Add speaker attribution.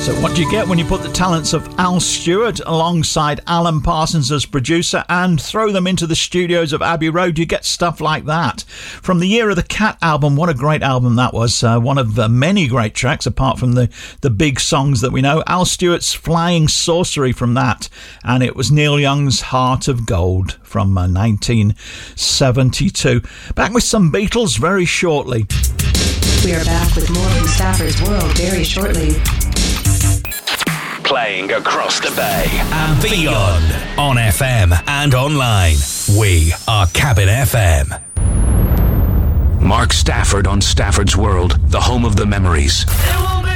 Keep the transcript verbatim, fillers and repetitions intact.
Speaker 1: So what do you get when you put the talents of Al Stewart alongside Alan Parsons as producer and throw them into the studios of Abbey Road? You get stuff like that. From the Year of the Cat album, what a great album that was. Uh, one of uh, many great tracks, apart from the, the big songs that we know. Al Stewart's Flying Sorcery from that. And it was Neil Young's Heart of Gold from uh, nineteen seventy-two. Back with some Beatles very shortly.
Speaker 2: We are back with more from Stafford's World very shortly.
Speaker 3: Playing across the bay
Speaker 4: and beyond on F M and online. We are Cabin F M.
Speaker 3: Mark Stafford on Stafford's World, the home of the memories.